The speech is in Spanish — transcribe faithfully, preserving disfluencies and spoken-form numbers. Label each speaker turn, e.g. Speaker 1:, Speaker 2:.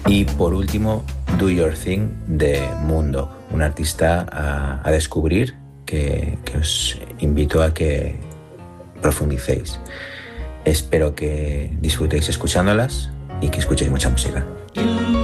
Speaker 1: Y por último, Do Your Thing de Moondog, un artista a, a descubrir que, que os invito a que profundicéis. Espero que disfrutéis escuchándolas y que escuchéis mucha música.